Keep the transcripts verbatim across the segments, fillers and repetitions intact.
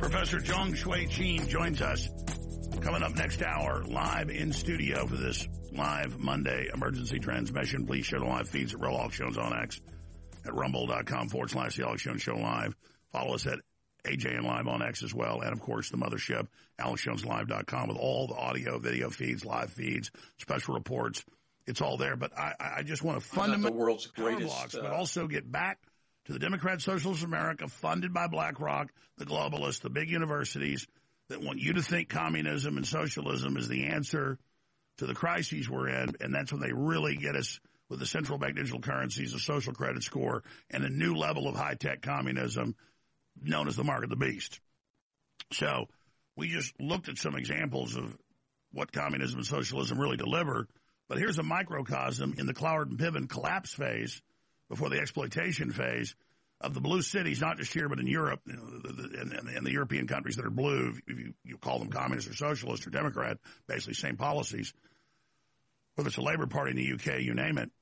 Professor Zhong Shui Qin joins us coming up next hour live in studio for this live Monday emergency transmission. Please share the live feeds at Real Alex Jones on X, at rumble.com forward slash the Alex Jones Show Live. Follow us at A J N Live on X as well. And, of course, the mothership, alex jones live dot com, with all the audio, video feeds, live feeds, special reports. It's all there. But I, I just want to fundamentally the world's greatest, blocks, uh, but also get back to the Democrat Socialists of America, funded by BlackRock, the globalists, the big universities that want you to think communism and socialism is the answer to the crises we're in. And that's when they really get us with the central bank digital currencies, the social credit score, and a new level of high-tech communism known as the mark of the beast. So we just looked at some examples of what communism and socialism really deliver. But here's a microcosm in the Cloward and Piven collapse phase before the exploitation phase of the blue cities, not just here but in Europe, you know, the, the, and, and the European countries that are blue, if you, you call them communist or socialist or Democrat, basically same policies. Whether it's the Labour Party in the U K, you name it,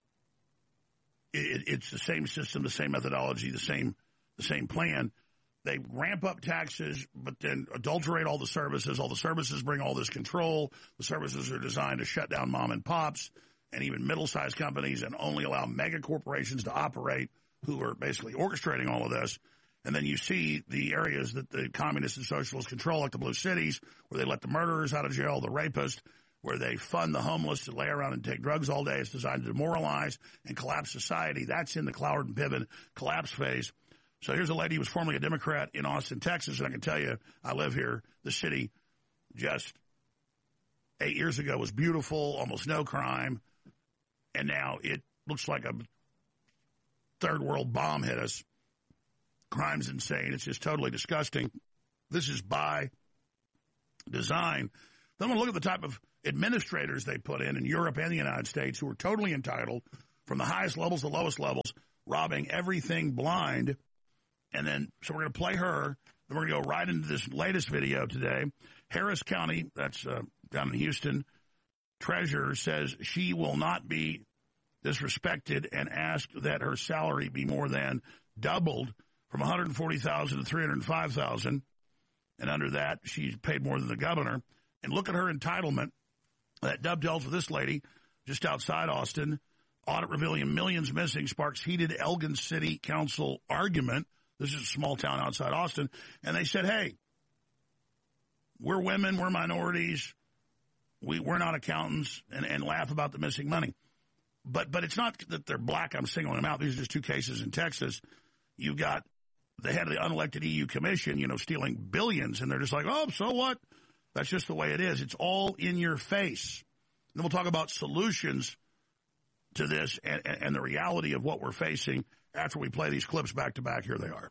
it, it's the same system, the same methodology, the same the same plan. They ramp up taxes, but then adulterate all the services. All the services bring all this control. The services are designed to shut down mom and pops and even middle-sized companies and only allow mega corporations to operate, who are basically orchestrating all of this. And then you see the areas that the communists and socialists control, like the blue cities, where they let the murderers out of jail, the rapists, where they fund the homeless to lay around and take drugs all day. It's designed to demoralize and collapse society. That's in the Cloward and Piven collapse phase. So here's a lady who was formerly a Democrat in Austin, Texas, and I can tell you, I live here. The city just eight years ago was beautiful, almost no crime, and now it looks like a third world bomb hit us. Crime's insane. It's just totally disgusting. This is by design. Then we'll look at the type of administrators they put in in Europe and the United States who are totally entitled, from the highest levels to the lowest levels, robbing everything blind. And then, so we're going to play her. Then we're going to go right into this latest video today. Harris County, that's uh, down in Houston, treasurer says she will not be disrespected and asked that her salary be more than doubled from one hundred forty thousand dollars to three hundred five thousand dollars. And under that, she's paid more than the governor. And look at her entitlement. That dovetails with this lady just outside Austin. Audit revealing millions missing sparks heated Elgin City Council argument. This is a small town outside Austin. And they said, hey, we're women, we're minorities, we, we're not accountants, and, and laugh about the missing money. But but it's not that they're black, I'm singling them out. These are just two cases in Texas. You've got the head of the unelected E U Commission, you know, stealing billions, and they're just like, oh, so what? That's just the way it is. It's all in your face. And then we'll talk about solutions to this and, and, and the reality of what we're facing after we play these clips back to back. Here they are.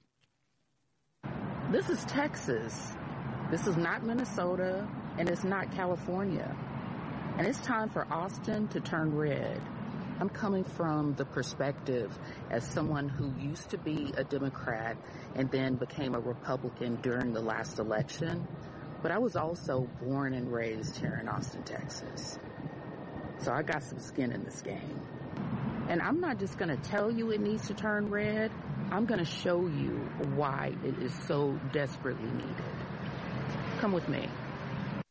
This is Texas. This is not Minnesota, and it's not California. And it's time for Austin to turn red. I'm coming from the perspective as someone who used to be a Democrat and then became a Republican during the last election. But I was also born and raised here in Austin, Texas. So I got some skin in this game. And I'm not just going to tell you it needs to turn red. I'm going to show you why it is so desperately needed. Come with me.